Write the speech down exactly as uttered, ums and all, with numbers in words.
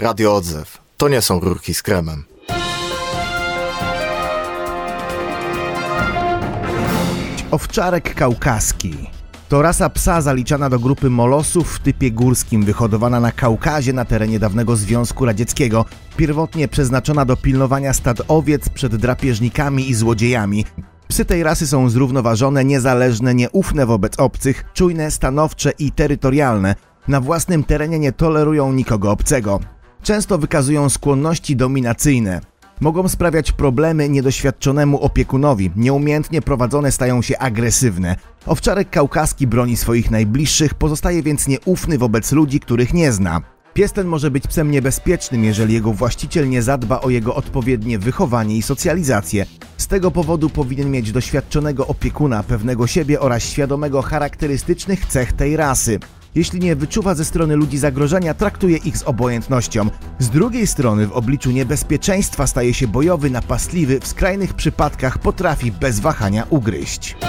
Radio Odzew. To nie są rurki z kremem. Owczarek kaukaski to rasa psa zaliczana do grupy molosów w typie górskim, wyhodowana na Kaukazie na terenie dawnego Związku Radzieckiego, pierwotnie przeznaczona do pilnowania stad owiec przed drapieżnikami i złodziejami. Psy tej rasy są zrównoważone, niezależne, nieufne wobec obcych, czujne, stanowcze i terytorialne. Na własnym terenie nie tolerują nikogo obcego. Często wykazują skłonności dominacyjne. Mogą sprawiać problemy niedoświadczonemu opiekunowi, nieumiejętnie prowadzone stają się agresywne. Owczarek kaukaski broni swoich najbliższych, pozostaje więc nieufny wobec ludzi, których nie zna. Pies ten może być psem niebezpiecznym, jeżeli jego właściciel nie zadba o jego odpowiednie wychowanie i socjalizację. Z tego powodu powinien mieć doświadczonego opiekuna, pewnego siebie oraz świadomego charakterystycznych cech tej rasy. Jeśli nie wyczuwa ze strony ludzi zagrożenia, traktuje ich z obojętnością. Z drugiej strony w obliczu niebezpieczeństwa staje się bojowy, napastliwy, w skrajnych przypadkach potrafi bez wahania ugryźć.